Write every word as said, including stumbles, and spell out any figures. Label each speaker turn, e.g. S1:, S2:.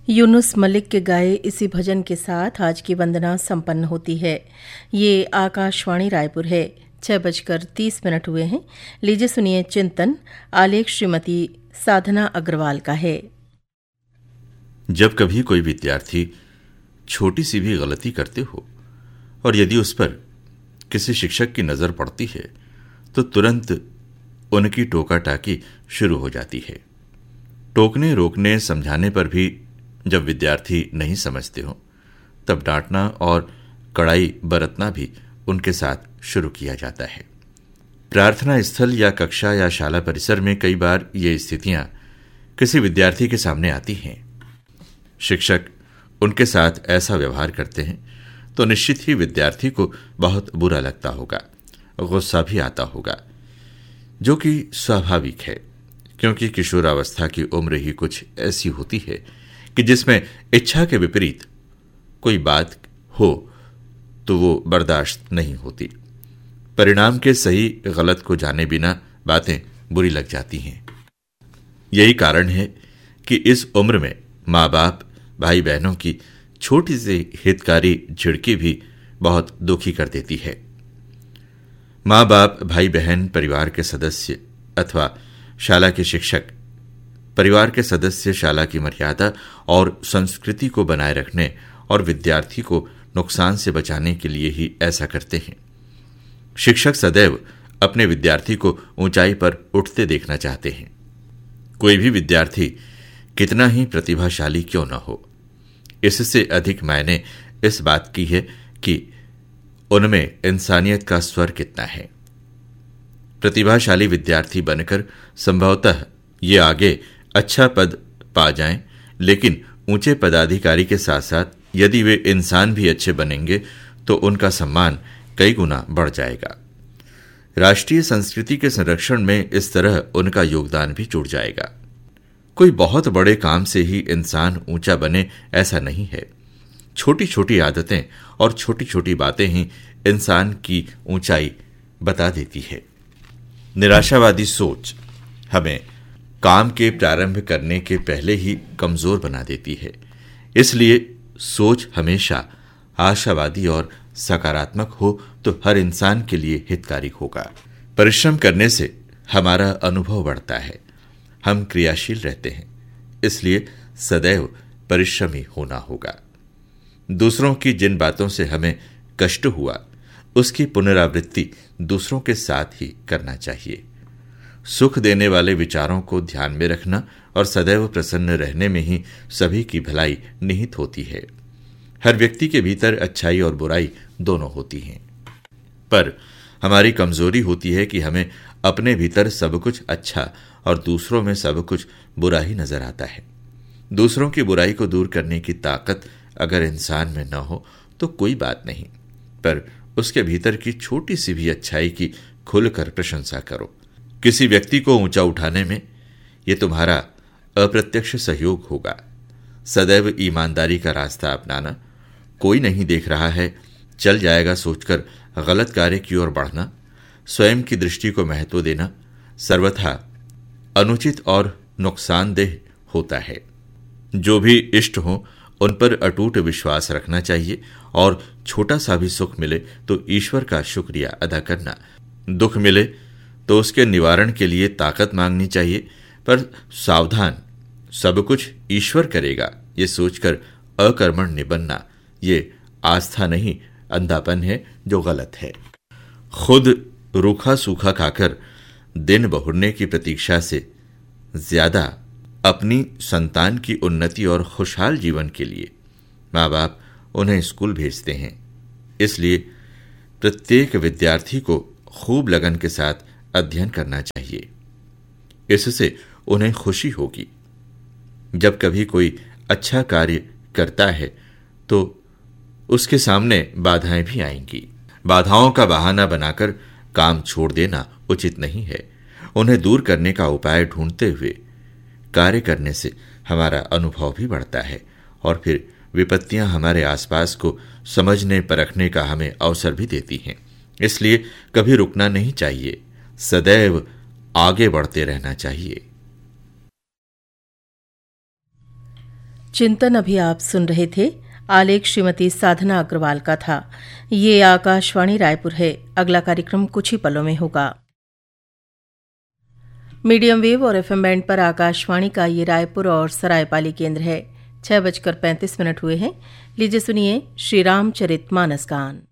S1: यूनुस मलिक के गाए इसी भजन के साथ आज की वंदना संपन्न होती है। ये आकाशवाणी रायपुर है। छह बजकर तीस मिनट हुए हैं। लीजिए सुनिए चिंतन। आलेख श्रीमती साधना अग्रवाल का है।
S2: जब कभी कोई विद्यार्थी छोटी सी भी गलती करते हो और यदि उस पर किसी शिक्षक की नजर पड़ती है तो तुरंत उनकी टोका टाकी शुरू हो जाती है। टोकने रोकने समझाने पर भी जब विद्यार्थी नहीं समझते हो तब डांटना और कड़ाई बरतना भी उनके साथ शुरू किया जाता है। प्रार्थना स्थल या कक्षा या शाला परिसर में कई बार ये स्थितियां किसी विद्यार्थी के सामने आती हैं। शिक्षक उनके साथ ऐसा व्यवहार करते हैं तो निश्चित ही विद्यार्थी को बहुत बुरा लगता होगा, गुस्सा भी आता होगा, जो कि स्वाभाविक है, क्योंकि किशोरावस्था की उम्र ही कुछ ऐसी होती है कि जिसमें इच्छा के विपरीत कोई बात हो तो वो बर्दाश्त नहीं होती। परिणाम के सही गलत को जाने बिना बातें बुरी लग जाती हैं। यही कारण है कि इस उम्र में माँ बाप भाई बहनों की छोटी सी हितकारी झिड़की भी बहुत दुखी कर देती है। माँ बाप भाई बहन परिवार के सदस्य अथवा शाला के शिक्षक परिवार के सदस्य शाला की मर्यादा और संस्कृति को बनाए रखने और विद्यार्थी को नुकसान से बचाने के लिए ही ऐसा करते हैं। शिक्षक सदैव अपने विद्यार्थी को ऊंचाई पर उठते देखना चाहते हैं। कोई भी विद्यार्थी कितना ही प्रतिभाशाली क्यों न हो, इससे अधिक मायने इस बात की है कि उनमें इंसानियत का स्वर कितना है। प्रतिभाशाली विद्यार्थी बनकर संभवतः ये आगे अच्छा पद पा जाएं, लेकिन ऊंचे पदाधिकारी के साथ साथ यदि वे इंसान भी अच्छे बनेंगे तो उनका सम्मान कई गुना बढ़ जाएगा। राष्ट्रीय संस्कृति के संरक्षण में इस तरह उनका योगदान भी जुड़ जाएगा। कोई बहुत बड़े काम से ही इंसान ऊंचा बने ऐसा नहीं है। छोटी छोटी आदतें और छोटी छोटी बातें ही इंसान की ऊंचाई बता देती है। निराशावादी सोच हमें काम के प्रारंभ करने के पहले ही कमजोर बना देती है। इसलिए सोच हमेशा आशावादी और सकारात्मक हो तो हर इंसान के लिए हितकारी होगा। परिश्रम करने से हमारा अनुभव बढ़ता है, हम क्रियाशील रहते हैं, इसलिए सदैव परिश्रमी होना होगा। दूसरों की जिन बातों से हमें कष्ट हुआ उसकी पुनरावृत्ति दूसरों के साथ ही करना चाहिए। सुख देने वाले विचारों को ध्यान में रखना और सदैव प्रसन्न रहने में ही सभी की भलाई निहित होती है। हर व्यक्ति के भीतर अच्छाई और बुराई दोनों होती हैं, पर हमारी कमजोरी होती है कि हमें अपने भीतर सब कुछ अच्छा और दूसरों में सब कुछ बुरा ही नजर आता है। दूसरों की बुराई को दूर करने की ताकत अगर इंसान में न हो तो कोई बात नहीं, पर उसके भीतर की छोटी सी भी अच्छाई की खुलकर प्रशंसा करो। किसी व्यक्ति को ऊंचा उठाने में यह तुम्हारा अप्रत्यक्ष सहयोग होगा। सदैव ईमानदारी का रास्ता अपनाना, कोई नहीं देख रहा है चल जाएगा सोचकर गलत कार्य की ओर बढ़ना, स्वयं की दृष्टि को महत्व देना सर्वथा अनुचित और नुकसानदेह होता है। जो भी इष्ट हो उन पर अटूट विश्वास रखना चाहिए और छोटा सा भी सुख मिले तो ईश्वर का शुक्रिया अदा करना, दुख मिले तो उसके निवारण के लिए ताकत मांगनी चाहिए, पर सावधान, सब कुछ ईश्वर करेगा ये सोचकर अकर्मण्य बनना ये आस्था नहीं अंधापन है जो गलत है। खुद रूखा सूखा खाकर दिन बहुरने की प्रतीक्षा से ज्यादा अपनी संतान की उन्नति और खुशहाल जीवन के लिए माँ बाप उन्हें स्कूल भेजते हैं। इसलिए प्रत्येक विद्यार्थी को खूब लगन के साथ अध्ययन करना चाहिए। इससे उन्हें खुशी होगी। जब कभी कोई अच्छा कार्य करता है तो उसके सामने बाधाएं भी आएंगी। बाधाओं का बहाना बनाकर काम छोड़ देना उचित नहीं है। उन्हें दूर करने का उपाय ढूंढते हुए कार्य करने से हमारा अनुभव भी बढ़ता है और फिर विपत्तियां हमारे आसपास को समझने परखने का हमें अवसर भी देती हैं। इसलिए कभी रुकना नहीं चाहिए, सदैव आगे बढ़ते रहना चाहिए।
S1: चिंतन अभी आप सुन रहे थे। आलेख श्रीमती साधना अग्रवाल का था। ये आकाशवाणी रायपुर है। अगला कार्यक्रम कुछ ही पलों में होगा। मीडियम वेव और एफएम बैंड पर आकाशवाणी का ये रायपुर और सरायपाली केंद्र है। छह बजकर पैंतीस मिनट हुए हैं। लीजिए सुनिए श्री रामचरित मानस गान।